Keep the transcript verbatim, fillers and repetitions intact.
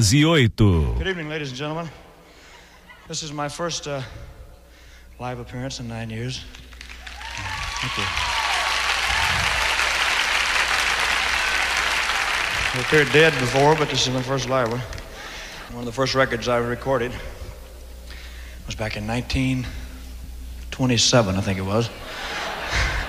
horas e oito. Good evening, ladies and gentlemen. This is my first uh, live appearance in nine years. Thank you. I appeared dead before, but this is my first live one. One of the first records I recorded was back in nineteen twenty-seven, I think it was.